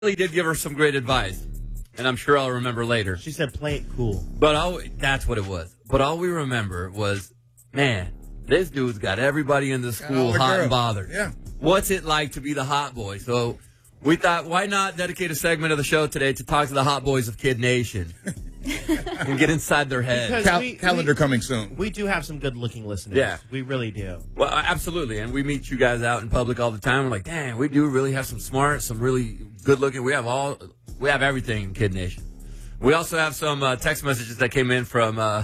really did give her some great advice, and I'm sure I'll remember later. She said, "Play it cool." But that's what it was. But all we remember was, man, this dude's got everybody in the school hot and bothered. Yeah. What's it like to be the hot boy? So we thought, why not dedicate a segment of the show today to talk to the hot boys of Kid Nation and get inside their heads. Calendar coming soon. We do have some good-looking listeners. Yeah. We really do. Well, absolutely. And we meet you guys out in public all the time. We're like, dang, we do really have some smart, some really good-looking. We have everything in Kid Nation. We also have some text messages that came in from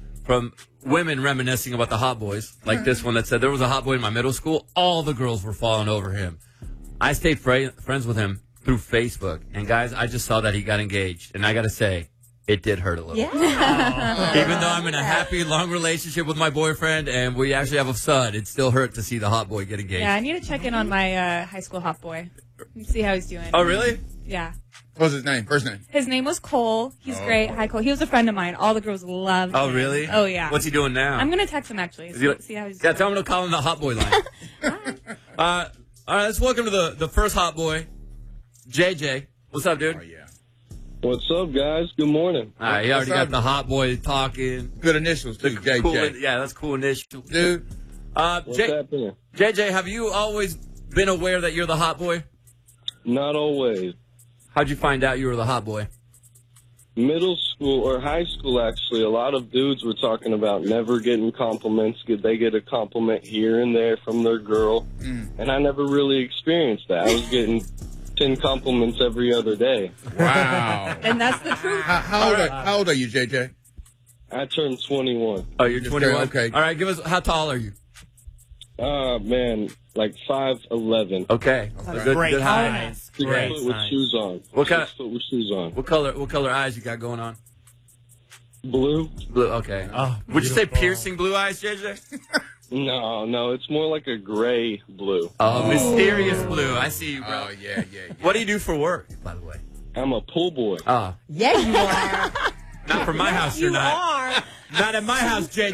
women reminiscing about the hot boys, like this one that said, there was a hot boy in my middle school. All the girls were falling over him. I stayed friends with him through Facebook. And, guys, I just saw that he got engaged. And I got to say, it did hurt a little. Yeah. Even though I'm in a happy, long relationship with my boyfriend and we actually have a son, it still hurt to see the hot boy get engaged. Yeah, I need to check in on my high school hot boy. See how he's doing. Oh, really? Yeah. What's his name? First name? His name was Cole. He's great. Hi, Cole. He was a friend of mine. All the girls loved him. Oh, really? Oh, yeah. What's he doing now? I'm going to text him, actually. See how he's Yeah, doing. tell him to call him the hot boy line. All right, let's welcome to the first hot boy, JJ. What's up, dude? Oh, yeah. What's up, guys? Good morning. All right, he already got the hot boy talking. Good initials, too, JJ. Cool, yeah, that's cool initial. Dude. What's happening? JJ, have you always been aware that you're the hot boy? Not always. How'd you find out you were the hot boy? Middle school or high school, actually, a lot of dudes were talking about never getting compliments. They get a compliment here and there from their girl, and I never really experienced that. I was getting 10 compliments every other day. Wow. And that's the truth. How old are you, JJ? I turned 21. Oh, you're 21? Okay. All right, give us, how tall are you? Man, like 5'11". Okay. Great height. eyes. 6 Great foot with eyes. shoes on. What kind 6 foot with shoes on. What color eyes you got going on? Blue? Blue, okay. Oh, Would you say beautiful. piercing blue eyes, JJ? No, it's more like a gray blue. Oh, mysterious blue. I see you, bro. Oh, yeah. What do you do for work, by the way? I'm a pool boy. Oh, Yeah, you are. not from my house, you're You not. are. Not at my house, JJ.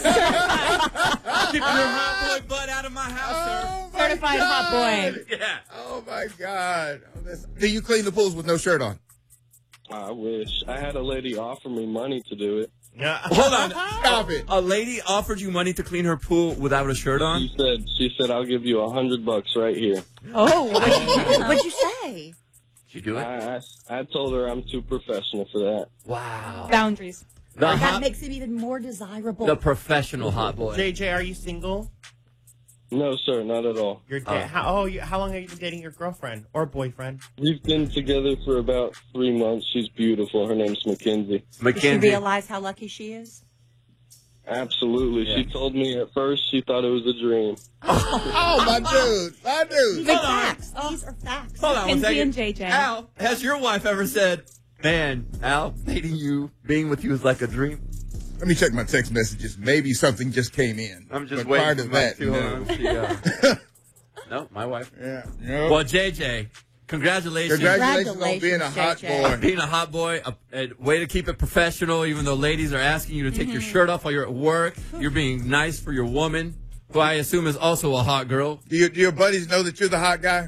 Keeping your hot boy butt out of my house, sir. Certified hot boy. Yeah. Oh, my God. Do you clean the pools with no shirt on? I wish. I had a lady offer me money to do it. Yeah. Hold on. Stop it. A lady offered you money to clean her pool without a shirt on? She said, I'll give you $100 right here. Oh, what'd you say? Did you do it? I told her I'm too professional for that. Wow. Boundaries. That makes it even more desirable. The professional hot boy. JJ, are you single? No, sir, not at all. You're how long have you been dating your girlfriend or boyfriend? We've been together for about 3 months. She's beautiful. Her name's Mackenzie. Does she Mackenzie. realize how lucky she is? Absolutely. Yeah. She told me at first she thought it was a dream. Oh, my dude. My dude. These are facts. These are facts. Hold on one Mackenzie second. and JJ. Al, has your wife ever said, man, Al, dating you, being with you is like a dream? Let me check my text messages. Maybe something just came in. I'm just but waiting prior for to my that, two. no. No, my wife. Yeah. No. Well, JJ, congratulations. Congratulations on being a hot JJ. boy. Being a hot boy, a way to keep it professional, even though ladies are asking you to take your shirt off while you're at work. You're being nice for your woman, who I assume is also a hot girl. Do your buddies know that you're the hot guy?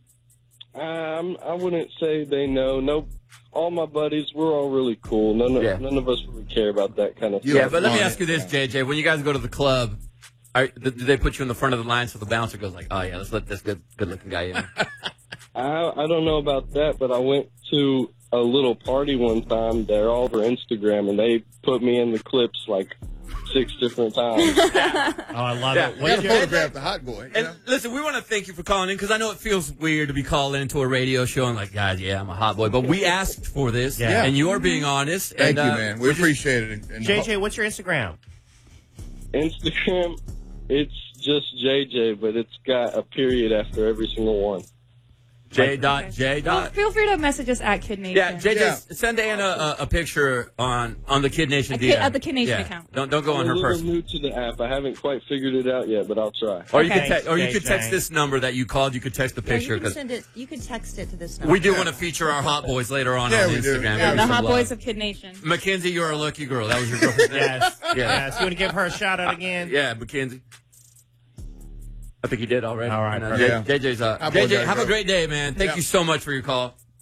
I wouldn't say they know. Nope. All my buddies, we're all really cool. None of us really care about that kind of You stuff. Yeah, but let me want ask you it. this, JJ. When you guys go to the club, do they put you in the front of the line so the bouncer goes like, oh, yeah, let's let this good-looking guy in? I don't know about that, but I went to a little party one time. They're all over Instagram, and they put me in the clips like 6 different times. Oh, I love Yeah. it. You What's gotta your, photograph the hot boy. You And know? listen, we want to thank you for calling in because I know it feels weird to be calling into a radio show and like, guys, yeah, I'm a hot boy. But we asked for this, Yeah. and you're being honest. Thank and, you, man. We appreciate it. And JJ, what's your Instagram? Instagram, it's just JJ, but it's got a period after every single one. J. Well, feel free to message us at Kid Nation. Yeah, JJ, Yeah. send Anna a picture on the Kid Nation Of the Kid Nation Yeah. account. Don't go on I'm her a little personal. new to the app. I haven't quite figured it out yet, but I'll try. Or you Okay. could text this number that you called. You could text the Yeah, picture you can because send it. You can text it to this number. we do want to feature our hot boys later on Yeah, on we do. Instagram. Yeah, Give The them hot some love. boys of Kid Nation. Mackenzie, you're a lucky girl. That was your girlfriend's name. Yes. Yeah. Yes. You want to give her a shout out again? Yeah, Mackenzie. I think he did already. All right, And, perfect. Yeah. JJ's How about JJ, that, have a girl? great day, man. Thank Yeah. you so much for your call.